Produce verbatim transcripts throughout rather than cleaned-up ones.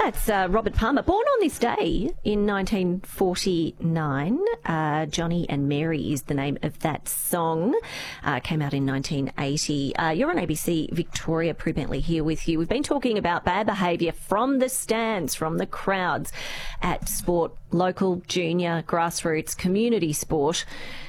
That's uh, Robert Palmer, born on this day in nineteen forty-nine. Uh, Johnny and Mary is the name of that song. Uh, came out in nineteen eighty. Uh, you're on A B C Victoria. Prue Bentley here with you. We've been talking about bad behaviour from the stands, from the crowds at sport, local, junior, grassroots, community sport.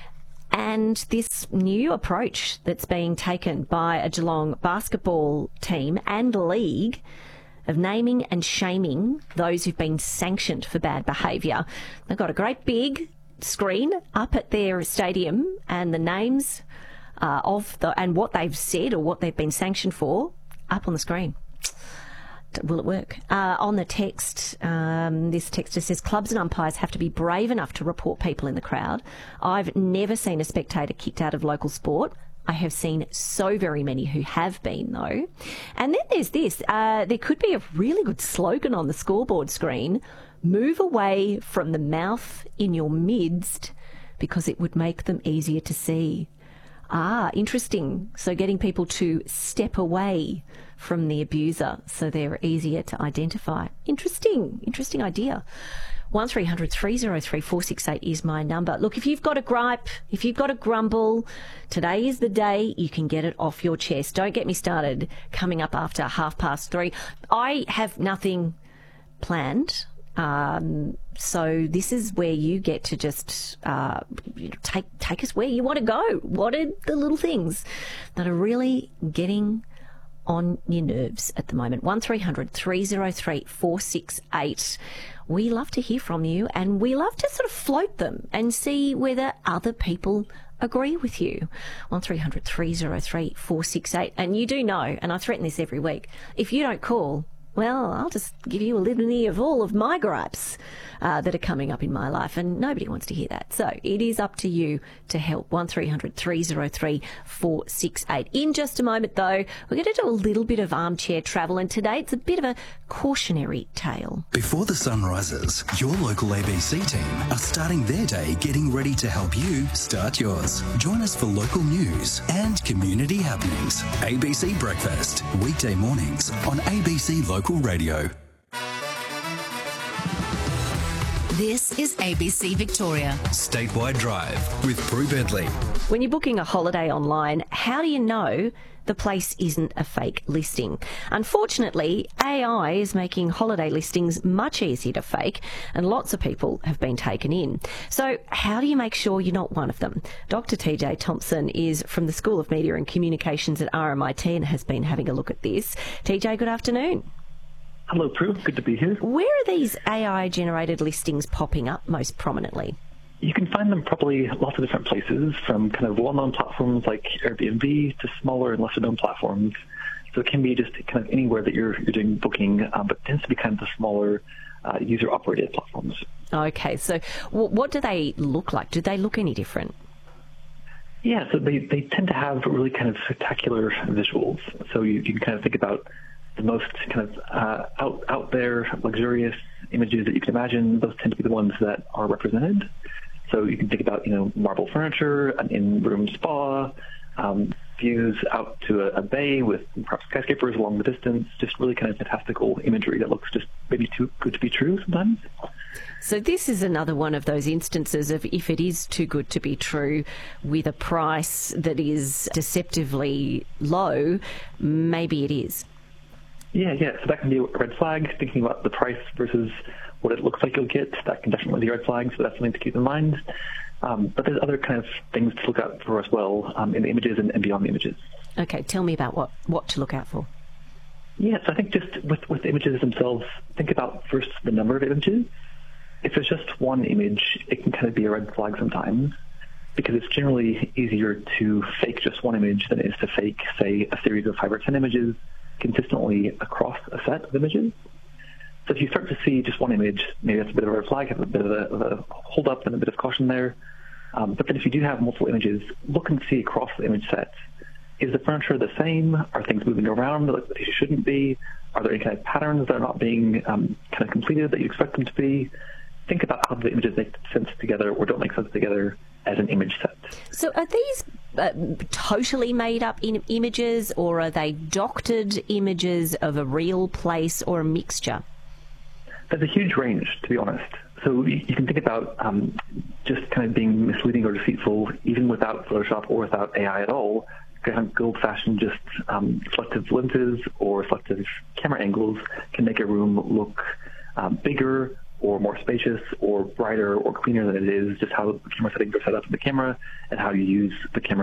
And this new approach that's being taken by a Geelong basketball team and league of naming and shaming those who've been sanctioned for bad behaviour. They've got a great big screen up at their stadium and the names uh, of the and what they've said or what they've been sanctioned for up on the screen. Will it work? Uh, on the text, um, this texter says, clubs and umpires have to be brave enough to report people in the crowd. I've never seen a spectator kicked out of local sport. I have seen so very many who have been, though. And then there's this. Uh, there could be a really good slogan on the scoreboard screen. Move away from the mouth in your midst because it would make them easier to see. Ah, interesting. So getting people to step away from the abuser so they're easier to identify. Interesting. Interesting idea. one three hundred three oh three four six eight is my number. Look, if you've got a gripe, if you've got a grumble, today is the day you can get it off your chest. Don't get me started coming up after half past three. I have nothing planned. Um, so this is where you get to just uh, you know, take take us where you want to go. What are the little things that are really getting on your nerves at the moment? one three hundred three oh three four six eight. We love to hear from you, and we love to sort of float them and see whether other people agree with you. one three hundred three oh three four six eight. And you do know, and I threaten this every week, if you don't call, well, I'll just give you a litany of all of my gripes uh, that are coming up in my life, and nobody wants to hear that. So it is up to you to help. one three hundred three oh three four six eight. In just a moment, though, we're going to do a little bit of armchair travel, and today it's a bit of a cautionary tale. Before the sun rises, your local A B C team are starting their day getting ready to help you start yours. Join us for local news and community happenings. A B C Breakfast, weekday mornings on A B C Local Radio. This is A B C Victoria. Statewide Drive with Prue Bentley. When you're booking a holiday online, how do you know the place isn't a fake listing? Unfortunately, A I is making holiday listings much easier to fake, and lots of people have been taken in. So how do you make sure you're not one of them? Doctor T J Thompson is from the School of Media and Communications at R M I T and has been having a look at this. T J, good afternoon. Hello, Prue. Good to be here. Where are these A I-generated listings popping up most prominently? You can find them probably lots of different places, from kind of well-known platforms like Airbnb to smaller and lesser-known platforms. So it can be just kind of anywhere that you're you're doing booking, um, but it tends to be kind of the smaller uh, user-operated platforms. Okay, so w- what do they look like? Do they look any different? Yeah, so they, they tend to have really kind of spectacular visuals. So you, you can kind of think about the most kind of uh, out out there, luxurious images that you can imagine. Those tend to be the ones that are represented. So you can think about, you know, marble furniture, an in-room spa, um, views out to a, a bay with perhaps skyscrapers along the distance, just really kind of fantastical imagery that looks just maybe too good to be true sometimes. So this is another one of those instances of if it is too good to be true with a price that is deceptively low, maybe it is. Yeah, yeah. So that can be a red flag. Thinking about the price versus what it looks like you'll get, that can definitely be a red flag. So that's something to keep in mind. Um, but there's other kind of things to look out for as well um, in the images and, and beyond the images. Okay, tell me about what, what to look out for. Yes, I think just with, with the images themselves, think about first the number of images. If there's just one image, it can kind of be a red flag sometimes, because it's generally easier to fake just one image than it is to fake, say, a series of five or ten images consistently across a set of images. So if you start to see just one image, maybe that's a bit of a red flag, have a bit of a, of a hold up and a bit of caution there. Um, but then if you do have multiple images, look and see across the image set. Is the furniture the same? Are things moving around like they shouldn't be? Are there any kind of patterns that are not being um, kind of completed that you expect them to be? Think about how the images make sense together or don't make sense together as an image set. So are these uh, totally made up in images, or are they doctored images of a real place, or a mixture? There's a huge range, to be honest. So you, you can think about um, just kind of being misleading or deceitful, even without Photoshop or without A I at all. Kind of good old-fashioned just um, selective lenses or selective camera angles can make a room look um, bigger or more spacious or brighter or cleaner than it is, just how the camera settings are set up in the camera and how you use the camera